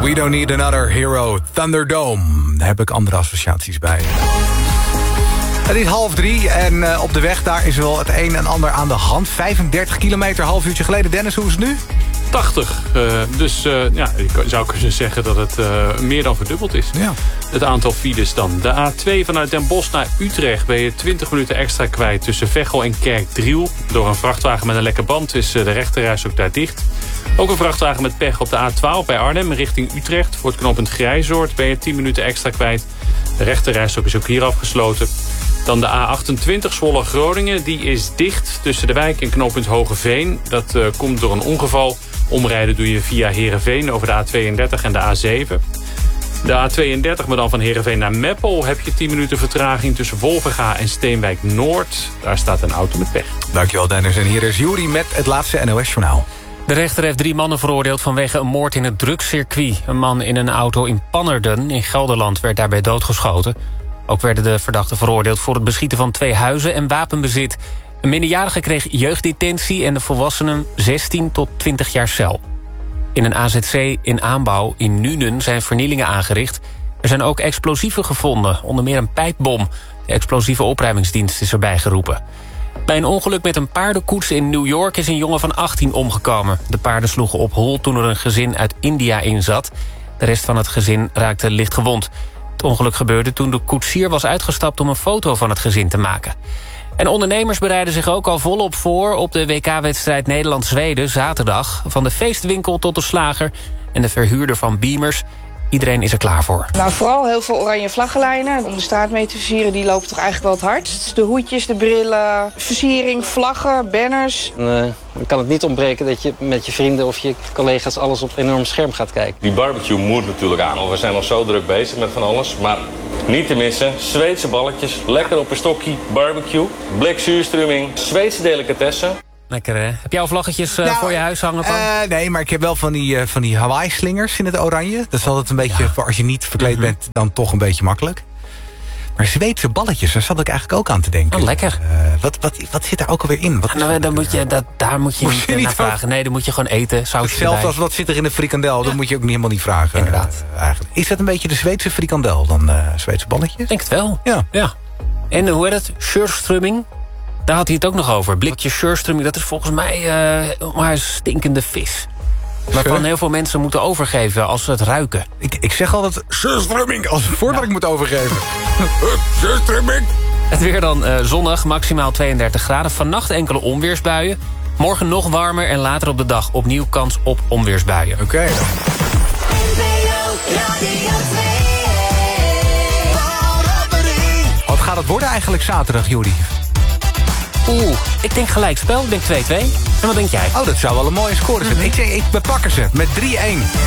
We Don't Need Another Hero, Thunderdome. Daar heb ik andere associaties bij. Het is 2:30 en op de weg daar is wel het een en ander aan de hand. 35 kilometer, half uurtje geleden. Dennis, hoe is het nu? 80. Je zou kunnen zeggen dat het meer dan verdubbeld is. Ja. Het aantal files dan. De A2 vanuit Den Bosch naar Utrecht ben je 20 minuten extra kwijt tussen Veghel en Kerkdriel. Door een vrachtwagen met een lekke band is de rechterreis ook daar dicht. Ook een vrachtwagen met pech op de A12 bij Arnhem richting Utrecht. Voor het knooppunt Grijzoord ben je 10 minuten extra kwijt. De rechterreis is ook hier afgesloten. Dan de A28 Zwolle-Groningen. Die is dicht tussen de wijk en knooppunt Hogeveen. Dat komt door een ongeval. Omrijden doe je via Heerenveen over de A32 en de A7. De A32, maar dan van Heerenveen naar Meppel... heb je 10 minuten vertraging tussen Wolvenga en Steenwijk-Noord. Daar staat een auto met pech. Dankjewel, Dennis. En hier is Juri met het laatste NOS-journaal. De rechter heeft 3 mannen veroordeeld vanwege een moord in het drugscircuit. Een man in een auto in Pannerden in Gelderland werd daarbij doodgeschoten. Ook werden de verdachten veroordeeld voor het beschieten van 2 huizen en wapenbezit. Een minderjarige kreeg jeugddetentie en de volwassenen 16 tot 20 jaar cel. In een AZC in aanbouw in Nuenen zijn vernielingen aangericht. Er zijn ook explosieven gevonden, onder meer een pijpbom. De explosieve opruimingsdienst is erbij geroepen. Bij een ongeluk met een paardenkoets in New York is een jongen van 18 omgekomen. De paarden sloegen op hol toen er een gezin uit India in zat. De rest van het gezin raakte licht gewond. Het ongeluk gebeurde toen de koetsier was uitgestapt om een foto van het gezin te maken. En ondernemers bereiden zich ook al volop voor op de WK-wedstrijd Nederland-Zweden zaterdag. Van de feestwinkel tot de slager en de verhuurder van beamers. Iedereen is er klaar voor. Nou, vooral heel veel oranje vlaggenlijnen. Om de straat mee te versieren, die lopen toch eigenlijk wel het hardst. De hoedjes, de brillen, versiering, vlaggen, banners. Dan kan het niet ontbreken dat je met je vrienden of je collega's alles op een enorm scherm gaat kijken. Die barbecue moet natuurlijk aan. We zijn nog zo druk bezig met van alles. Maar niet te missen, Zweedse balletjes, lekker op een stokje, barbecue, blik zuurströmming, Zweedse delicatessen. Lekker, hè? Heb jij al vlaggetjes voor je huis hangen van? Nee, maar ik heb wel van die Hawaii-slingers in het oranje. Dat is altijd een beetje, voor als je niet verkleed bent, dan toch een beetje makkelijk. Maar Zweedse balletjes, daar zat ik eigenlijk ook aan te denken. Oh, lekker. Wat zit daar ook alweer in? Daar moet je niet naar vragen. Nee, dan moet je gewoon eten, sausje hetzelfde erbij. als wat zit er in de frikandel, dat moet je ook helemaal niet vragen. Inderdaad. Eigenlijk. Is dat een beetje de Zweedse frikandel dan, Zweedse balletjes? Ik denk het wel. Ja. En hoe heet het? Surströmming? Daar had hij het ook nog over. Blikje surströmming, dat is volgens mij maar stinkende vis. Waarvan heel veel mensen moeten overgeven als ze het ruiken. Ik zeg altijd surströmming voordat ik moet overgeven. Surströmming. Het weer dan zonnig, maximaal 32 graden. Vannacht enkele onweersbuien. Morgen nog warmer en later op de dag opnieuw kans op onweersbuien. Oké. Wat gaat het worden eigenlijk zaterdag, Juri? Ik denk gelijkspel. Ik denk 2-2. En wat denk jij? Oh, dat zou wel een mooie score zijn. Ik bepakken ze met 3-1.